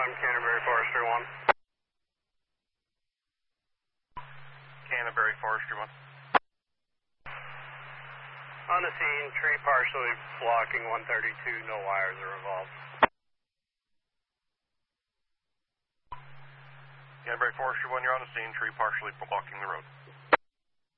Canterbury Forestry 1. Canterbury Forestry 1. On the scene, tree partially blocking 132, no wires are involved. Canterbury Forestry 1, you're on the scene, tree partially blocking the road.